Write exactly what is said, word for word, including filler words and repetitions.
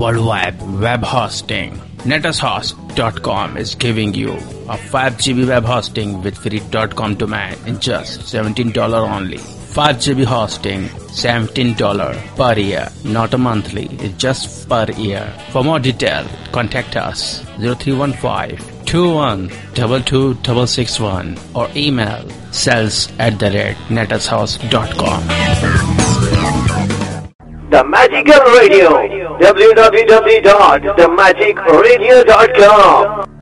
worldwide web hosting. netushost dot com is giving you a five gigabyte web hosting with free .com domain in just seventeen dollars only. five gigabyte hosting, seventeen dollars per year, not a monthly, it's just per year. For more detail, contact us zero three one five, two one two two six six one or email sales at the rate netushost dot com. The Magical Radio, w w w dot the magic radio dot com.